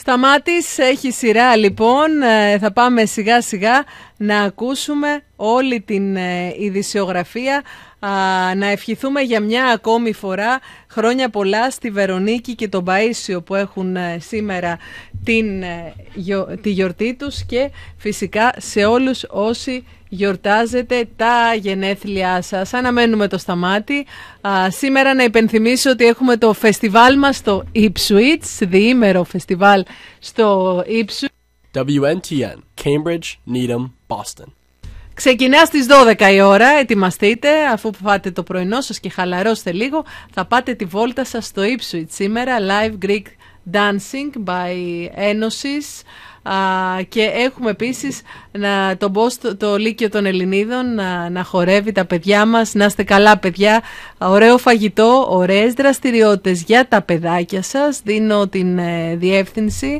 Σταμάτης, έχει σειρά λοιπόν, θα πάμε σιγά σιγά να ακούσουμε όλη την ειδησιογραφία, να ευχηθούμε για μια ακόμη φορά χρόνια πολλά στη Βερονίκη και τον Παΐσιο που έχουν σήμερα τη γιορτή τους και φυσικά σε όλους όσοι γιορτάζετε τα γενέθλιά σας. Αναμένουμε το Σταμάτη. Σήμερα να υπενθυμίσω ότι έχουμε το φεστιβάλ μας στο Ipswich, διήμερο φεστιβάλ στο Ipswich. WNTN, Cambridge, Needham, Boston. Ξεκινά στις 12 η ώρα, ετοιμαστείτε, αφού πάτε το πρωινό σας και χαλαρώστε λίγο, θα πάτε τη βόλτα σας στο Ipswich σήμερα, live Greek dancing by Ένωσης. Και έχουμε επίσης το Λύκειο των Ελληνίδων να χορεύει τα παιδιά μας. Να είστε καλά παιδιά, ωραίο φαγητό, ωραίες δραστηριότητες για τα παιδάκια σας. Δίνω την διεύθυνση,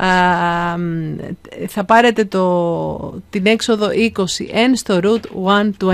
θα πάρετε την έξοδο 20N στο Route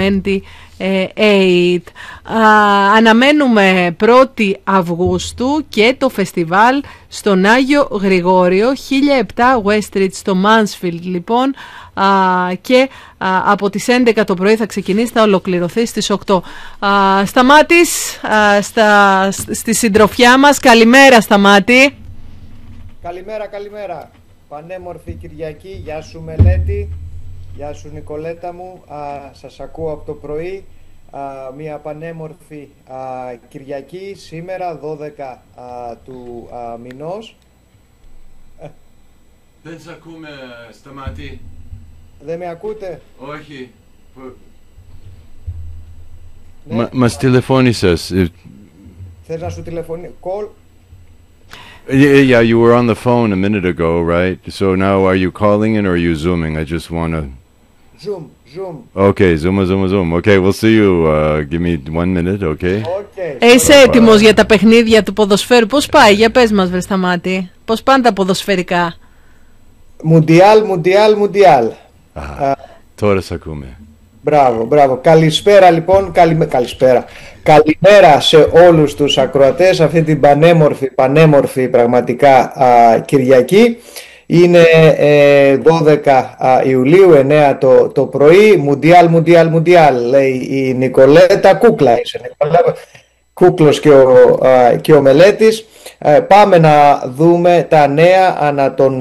128. Αναμένουμε 1η Αυγούστου και το φεστιβάλ στον Άγιο Γρηγόριο 1007 West Street στο Mansfield λοιπόν, και από τις 11 το πρωί θα ξεκινήσει, θα ολοκληρωθεί στις 8. Σταμάτης, στη συντροφιά μας. Καλημέρα Σταμάτη. Καλημέρα. Πανέμορφη Κυριακή. Γεια σου Μελέτη. Γεια σου Νικολέτα μου. Σας ακούω από το πρωί. Μια πανέμορφη Κυριακή σήμερα 12 του μηνός. Δεν σε ακούμε Σταμάτη. Δεν με ακούτε? Όχι. Μας τηλεφώνησες. Θες να σου τηλεφωνήσω? Call? Yeah, you were on the phone a minute ago, right? So now are you calling in or are you zooming? I just want to... Zoom. Okay, zoom. Okay, we'll see you. Give me 1 minute, okay? Είσαι έτοιμος για τα παιχνίδια του ποδοσφαίρου? Πώς πάει? Για πες μας βρε Σταμάτη. Πώς πάνε τα ποδοσφαιρικά? Μουντιάλ. Τώρα σ' ακούμε. Μπράβο. Καλησπέρα λοιπόν. Καλησπέρα. Καλημέρα σε όλους τους ακροατές αυτή την πανέμορφη πραγματικά Κυριακή. Είναι 12 Ιουλίου, 9 το πρωί. Μουντιάλ, λέει η Νικολέτα. Κούκλα είσαι Νικολέτα. Κούκλος και ο Μελέτης. Πάμε να δούμε τα νέα ανά τον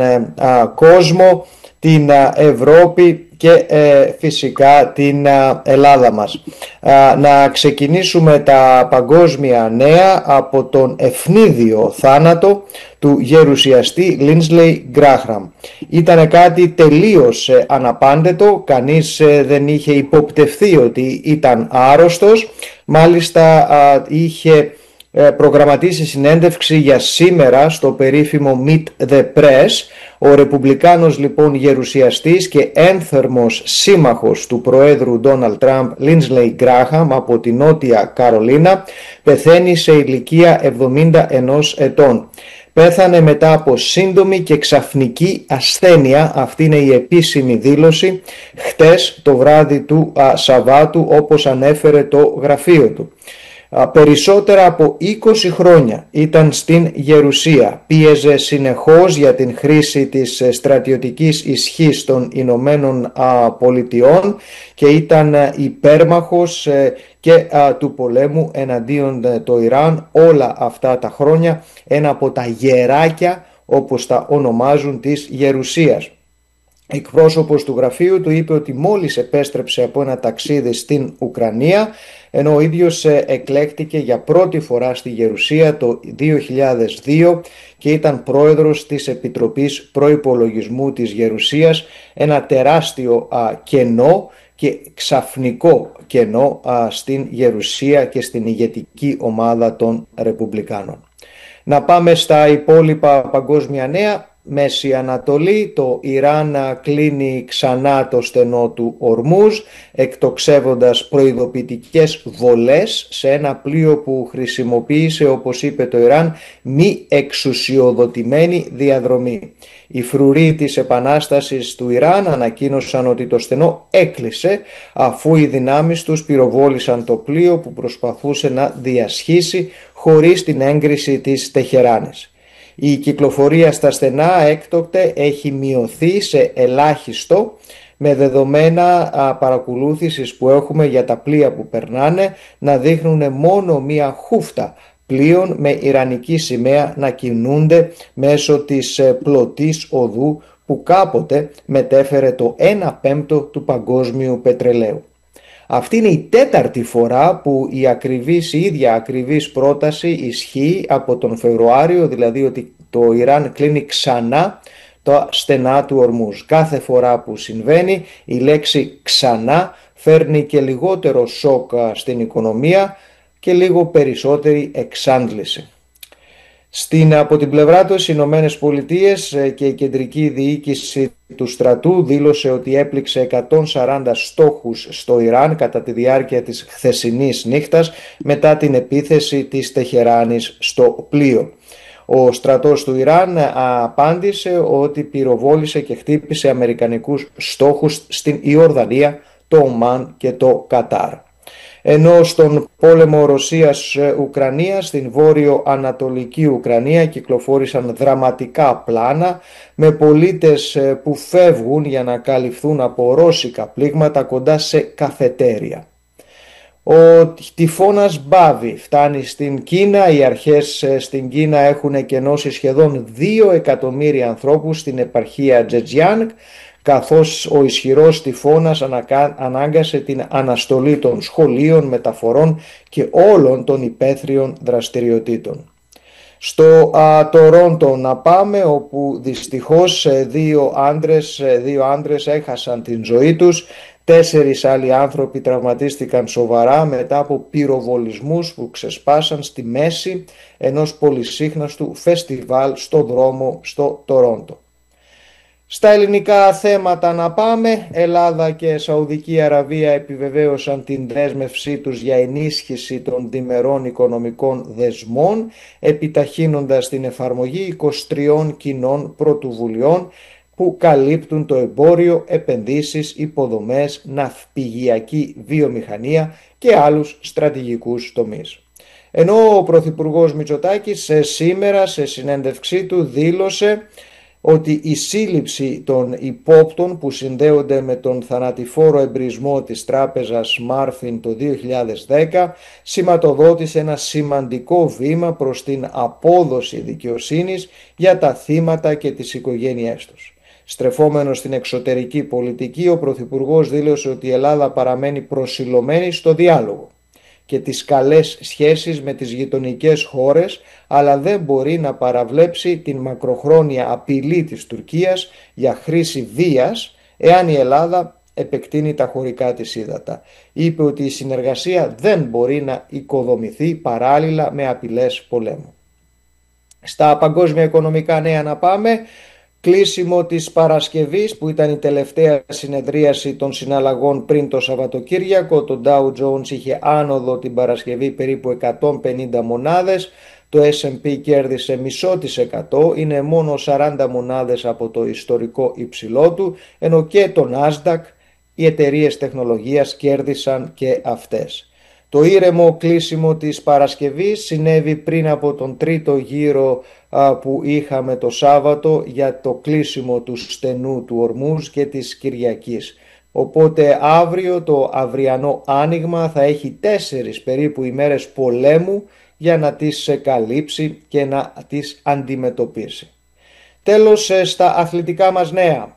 κόσμο, την Ευρώπη και φυσικά την Ελλάδα μας. Να ξεκινήσουμε τα παγκόσμια νέα από τον ευνίδιο θάνατο του γερουσιαστή Lindsey Graham. Ήταν κάτι τελείως αναπάντετο, κανείς δεν είχε υποπτευθεί ότι ήταν άρρωστος, μάλιστα είχε προγραμματίσει συνέντευξη για σήμερα στο περίφημο Meet the Press. Ο ρεπουμπλικάνος λοιπόν γερουσιαστής και ένθερμος σύμμαχος του Προέδρου Ντόναλντ Τραμπ, Lindsey Graham από τη Νότια Καρολίνα, πεθαίνει σε ηλικία 71 ετών. Πέθανε μετά από σύντομη και ξαφνική ασθένεια, αυτή είναι η επίσημη δήλωση, χτες το βράδυ του Σαββάτου, όπως ανέφερε το γραφείο του. Περισσότερα από 20 χρόνια ήταν στην Γερουσία, πίεζε συνεχώς για την χρήση της στρατιωτικής ισχύς των Ηνωμένων Πολιτειών και ήταν υπέρμαχος και του πολέμου εναντίον το Ιράν όλα αυτά τα χρόνια, ένα από τα γεράκια όπως τα ονομάζουν της Γερουσίας. Εκπρόσωπος του γραφείου του είπε ότι μόλις επέστρεψε από ένα ταξίδι στην Ουκρανία, ενώ ο ίδιος εκλέχτηκε για πρώτη φορά στη Γερουσία το 2002 και ήταν πρόεδρος της Επιτροπής Προϋπολογισμού της Γερουσίας, ένα τεράστιο κενό και ξαφνικό κενό στην Γερουσία και στην ηγετική ομάδα των Ρεπουμπλικάνων. Να πάμε στα υπόλοιπα παγκόσμια νέα. Μέση Ανατολή, το Ιράν κλείνει ξανά το στενό του Ορμούζ, εκτοξεύοντας προειδοποιητικές βολές σε ένα πλοίο που χρησιμοποίησε, όπως είπε το Ιράν, μη εξουσιοδοτημένη διαδρομή. Οι φρουροί της Επανάστασης του Ιράν ανακοίνωσαν ότι το στενό έκλεισε αφού οι δυνάμεις τους πυροβόλησαν το πλοίο που προσπαθούσε να διασχίσει χωρίς την έγκριση της Τεχεράνης. Η κυκλοφορία στα στενά έκτοτε έχει μειωθεί σε ελάχιστο, με δεδομένα παρακολούθησης που έχουμε για τα πλοία που περνάνε να δείχνουν μόνο μία χούφτα πλοίων με ιρανική σημαία να κινούνται μέσω της πλωτής οδού που κάποτε μετέφερε το 1/5 του παγκόσμιου πετρελαίου. Αυτή είναι η 4η φορά που η ίδια ακριβής πρόταση ισχύει από τον Φεβρουάριο, δηλαδή ότι το Ιράν κλείνει ξανά τα στενά του Ορμούζ. Κάθε φορά που συμβαίνει η λέξη ξανά φέρνει και λιγότερο σοκ στην οικονομία και λίγο περισσότερη εξάντληση. Από την πλευρά του, οι Ηνωμένες Πολιτείες και η κεντρική διοίκηση του στρατού δήλωσε ότι έπληξε 140 στόχους στο Ιράν κατά τη διάρκεια της χθεσινής νύχτας μετά την επίθεση της Τεχεράνης στο πλοίο. Ο στρατός του Ιράν απάντησε ότι πυροβόλησε και χτύπησε αμερικανικούς στόχους στην Ιορδανία, το Ομάν και το Κατάρ. Ενώ στον πόλεμο Ρωσίας-Ουκρανίας, στην βόρειο-ανατολική Ουκρανία κυκλοφόρησαν δραματικά πλάνα με πολίτες που φεύγουν για να καλυφθούν από ρώσικα πλήγματα κοντά σε καφετέρια. Ο τυφώνας Μπάβι φτάνει στην Κίνα. Οι αρχές στην Κίνα έχουν εκενώσει σχεδόν 2 εκατομμύρια ανθρώπους στην επαρχία Τζετζιάνγκ, καθώς ο ισχυρός τυφώνας ανάγκασε την αναστολή των σχολείων, μεταφορών και όλων των υπαίθριων δραστηριοτήτων. Στο Τορόντο να πάμε, όπου δυστυχώς δύο άντρες έχασαν την ζωή τους. 4 άλλοι άνθρωποι τραυματίστηκαν σοβαρά μετά από πυροβολισμούς που ξεσπάσαν στη μέση ενός πολυσύχναστου φεστιβάλ στο δρόμο στο Τορόντο. Στα ελληνικά θέματα να πάμε. Ελλάδα και Σαουδική Αραβία επιβεβαίωσαν την δέσμευσή τους για ενίσχυση των διμερών οικονομικών δεσμών, επιταχύνοντας την εφαρμογή 23 κοινών πρωτοβουλειών που καλύπτουν το εμπόριο, επενδύσεις, υποδομές, ναυπηγειακή βιομηχανία και άλλους στρατηγικούς τομείς. Ενώ ο Πρωθυπουργός Μητσοτάκης σήμερα σε συνέντευξή του δήλωσε ότι η σύλληψη των υπόπτων που συνδέονται με τον θανατηφόρο εμπρισμό της τράπεζας Μάρφιν το 2010 σηματοδότησε ένα σημαντικό βήμα προς την απόδοση δικαιοσύνης για τα θύματα και τις οικογένειές τους. Στρεφόμενος στην εξωτερική πολιτική, ο Πρωθυπουργός δήλωσε ότι η Ελλάδα παραμένει προσιλωμένη στο διάλογο και τις καλές σχέσεις με τις γειτονικές χώρες, αλλά δεν μπορεί να παραβλέψει την μακροχρόνια απειλή της Τουρκίας για χρήση βίας εάν η Ελλάδα επεκτείνει τα χωρικά της ύδατα. Είπε ότι η συνεργασία δεν μπορεί να οικοδομηθεί παράλληλα με απειλές πολέμου. Στα παγκόσμια οικονομικά νέα να πάμε. Κλείσιμο της Παρασκευής, που ήταν η τελευταία συνεδρίαση των συναλλαγών πριν το Σαββατοκύριακο. Το Dow Jones είχε άνοδο την Παρασκευή περίπου 150 μονάδες. Το S&P κέρδισε 0,5%, είναι μόνο 40 μονάδες από το ιστορικό υψηλό του, ενώ και το Nasdaq, οι εταιρείες τεχνολογίας κέρδισαν και αυτές. Το ήρεμο κλείσιμο της Παρασκευής συνέβη πριν από τον τρίτο γύρο που είχαμε το Σάββατο για το κλείσιμο του στενού του Ορμούζ και της Κυριακής. Οπότε αύριο το αυριανό άνοιγμα θα έχει 4 περίπου ημέρες πολέμου για να τις καλύψει και να τις αντιμετωπίσει. Τέλος, στα αθλητικά μας νέα.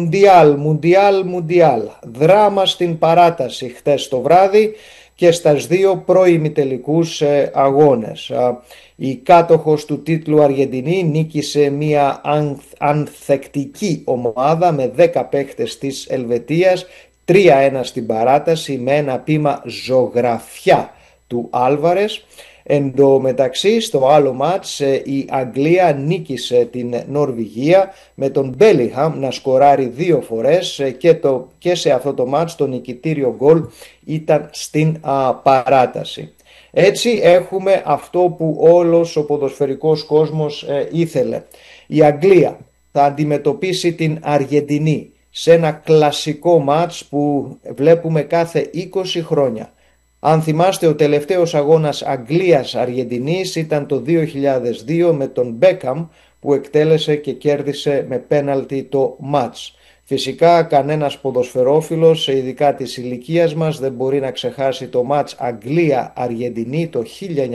Μουντιάλ. Δράμα στην παράταση χτες το βράδυ και στις 2 προημιτελικούς αγώνες. Η κάτοχος του τίτλου Αργεντινή νίκησε μια ανθεκτική ομάδα με 10 παίχτες της Ελβετίας, 3-1 στην παράταση με ένα πείμα ζωγραφιά του Άλβαρες. Εν τω μεταξύ, στο άλλο μάτς η Αγγλία νίκησε την Νορβηγία με τον Μπέλιγχαμ να σκοράρει 2 φορές και σε αυτό το μάτς το νικητήριο γκολ ήταν στην παράταση. Έτσι έχουμε αυτό που όλος ο ποδοσφαιρικός κόσμος ήθελε. Η Αγγλία θα αντιμετωπίσει την Αργεντινή σε ένα κλασικό μάτς που βλέπουμε κάθε 20 χρόνια. Αν θυμάστε, ο τελευταίος αγώνας Αγγλίας-Αργεντινής ήταν το 2002 με τον Μπέκαμ, που εκτέλεσε και κέρδισε με πέναλτι το μάτς. Φυσικά κανένας ποδοσφαιρόφιλος, ειδικά της ηλικίας μας, δεν μπορεί να ξεχάσει το μάτς Αγγλία-Αργεντινή το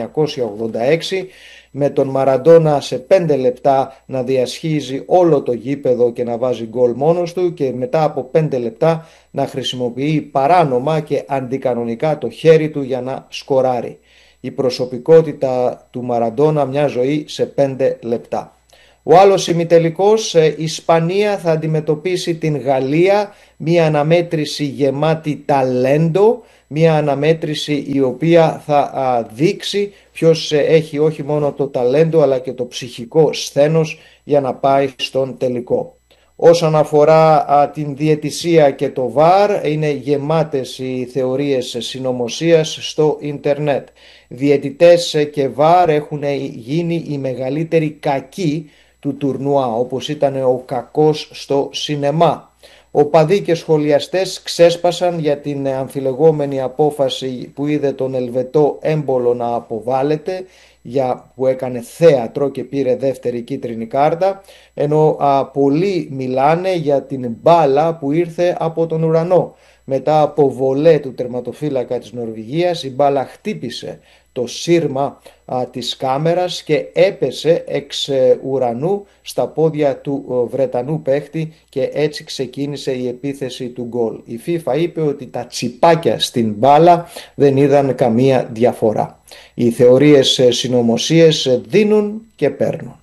1986, με τον Μαραντόνα σε 5 λεπτά να διασχίζει όλο το γήπεδο και να βάζει γκολ μόνος του, και μετά από 5 λεπτά να χρησιμοποιεί παράνομα και αντικανονικά το χέρι του για να σκοράρει. Η προσωπικότητα του Μαραντόνα, μια ζωή σε 5 λεπτά. Ο άλλος ημιτελικός, η Ισπανία θα αντιμετωπίσει την Γαλλία, μια αναμέτρηση γεμάτη ταλέντο, μια αναμέτρηση η οποία θα δείξει ποιος έχει όχι μόνο το ταλέντο αλλά και το ψυχικό σθένος για να πάει στον τελικό. Όσον αφορά την διαιτησία και το ΒΑΡ, είναι γεμάτες οι θεωρίες συνωμοσίας στο ίντερνετ. Διαιτητές και ΒΑΡ έχουν γίνει οι μεγαλύτεροι κακοί του τουρνουά, όπως ήταν ο κακός στο σινεμά. Οπαδοί και σχολιαστές ξέσπασαν για την αμφιλεγόμενη απόφαση που είδε τον Ελβετό έμπολο να αποβάλλεται, που έκανε θέατρο και πήρε δεύτερη κίτρινη κάρτα, ενώ πολλοί μιλάνε για την μπάλα που ήρθε από τον ουρανό. Μετά από βολέ του τερματοφύλακα της Νορβηγίας, η μπάλα χτύπησε το σύρμα της κάμερας και έπεσε εξ ουρανού στα πόδια του Βρετανού παίχτη, και έτσι ξεκίνησε η επίθεση του γκολ. Η FIFA είπε ότι τα τσιπάκια στην μπάλα δεν είδαν καμία διαφορά. Οι θεωρίες συνωμοσίες δίνουν και παίρνουν.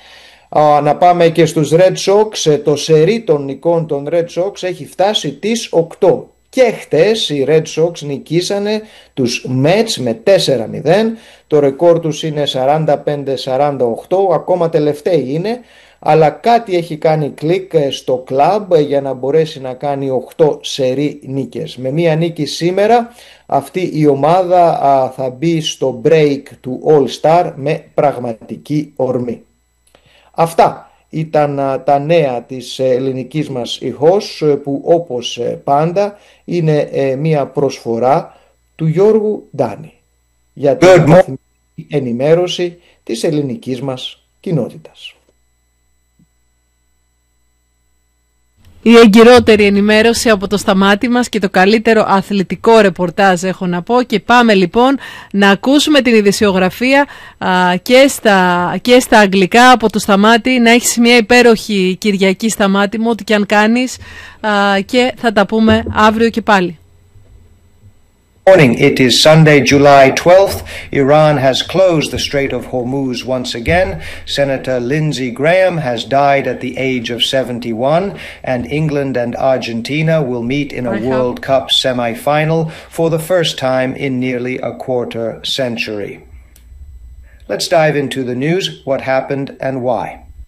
Να πάμε και στους Red Sox. Το σερί των νικών των Red Sox έχει φτάσει τις 8. Και χτες οι Red Sox νικήσανε τους Mets με 4-0. Το ρεκόρ τους είναι 45-48, ακόμα τελευταίοι είναι, αλλά κάτι έχει κάνει κλικ στο κλαμπ για να μπορέσει να κάνει 8 σερί νίκες. Με μία νίκη σήμερα αυτή η ομάδα θα μπει στο break του All Star με πραγματική ορμή. Αυτά ήταν τα νέα της ελληνικής μας ηχός, που όπως πάντα είναι μια προσφορά του Γιώργου Ντάνη για την ενημέρωση της ελληνικής μας κοινότητας. Η εγκυρότερη ενημέρωση από το Σταμάτη μας και το καλύτερο αθλητικό ρεπορτάζ, έχω να πω. Και πάμε λοιπόν να ακούσουμε την ειδησιογραφία και στα αγγλικά από το Σταμάτη. Να έχεις μια υπέροχη Κυριακή, Σταμάτη μου, ό,τι και αν κάνεις, και θα τα πούμε αύριο και πάλι. Morning. It is Sunday, July 12th. Iran has closed the Strait of Hormuz once again. Senator Lindsey Graham has died at the age of 71, and England and Argentina will meet in a World Cup semi-final for the first time in nearly a quarter century. Let's dive into the news, what happened and why.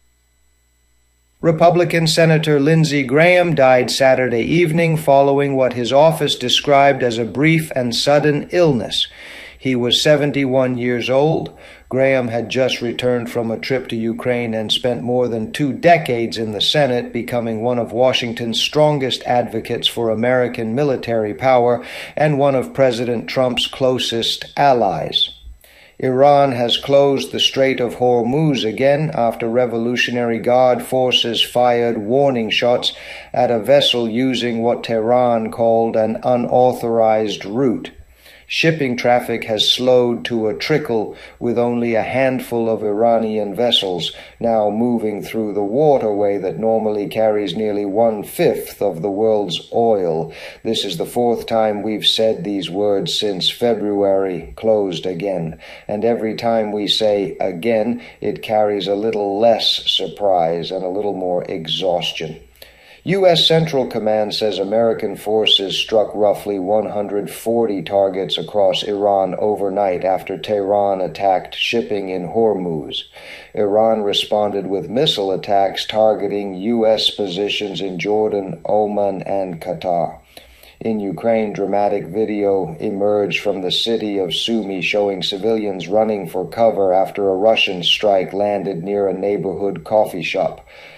Republican Senator Lindsey Graham died Saturday evening following what his office described as a brief and sudden illness. He was 71 years old. Graham had just returned from a trip to Ukraine and spent more than 2 decades in the Senate, becoming one of Washington's strongest advocates for American military power and one of President Trump's closest allies. Iran has closed the Strait of Hormuz again after Revolutionary Guard forces fired warning shots at a vessel using what Tehran called an unauthorized route. Shipping traffic has slowed to a trickle, with only a handful of Iranian vessels now moving through the waterway that normally carries nearly 1/5 of the world's oil. This is the 4th time we've said these words since February closed again. And every time we say again, it carries a little less surprise and a little more exhaustion. U.S. Central Command says American forces struck roughly 140 targets across Iran overnight after Tehran attacked shipping in Hormuz. Iran responded with missile attacks targeting U.S. positions in Jordan, Oman, and Qatar. In Ukraine, dramatic video emerged from the city of Sumy showing civilians running for cover after a Russian strike landed near a neighborhood coffee shop.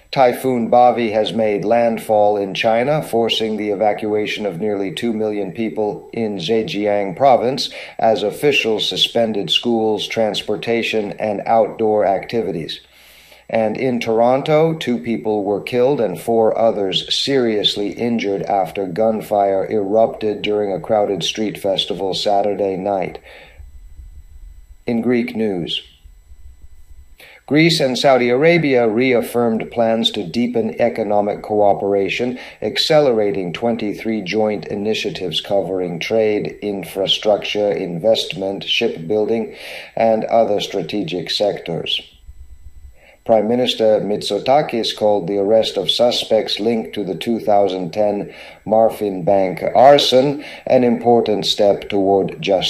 Typhoon Bavi has made landfall in China, forcing the evacuation of nearly 2 million people in Zhejiang province as officials suspended schools, transportation, and outdoor activities. And in Toronto, 2 people were killed and 4 others seriously injured after gunfire erupted during a crowded street festival Saturday night. In Greek news, Greece and Saudi Arabia reaffirmed plans to deepen economic cooperation, accelerating 23 joint initiatives covering trade, infrastructure, investment, shipbuilding, and other strategic sectors. Prime Minister Mitsotakis called the arrest of suspects linked to the 2010 Marfin Bank arson an important step toward justice.